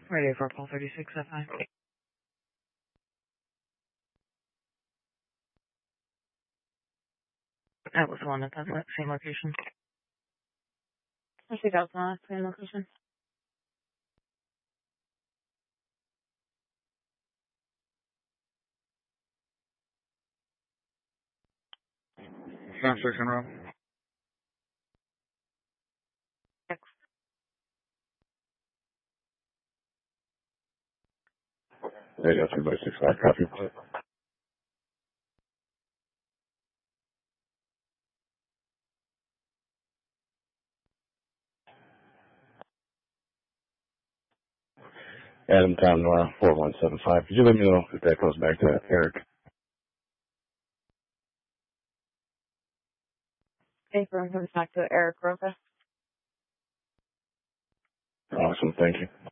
Ready for call 36 F9. That was the one at that same location. I think that was the same location. Sound station room. There you go, 3x6, copy. Adam Tom Nora 4175. Could you let me know if that goes back to Eric? Confirm comes back to Eric Roca. Awesome, thank you.